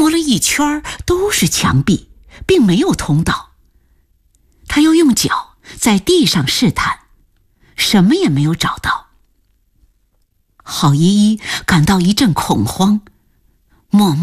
摸了一圈都是墙壁，并没有通道。他又用脚在地上试探，什么也没有找到。郝依依感到一阵恐慌，默默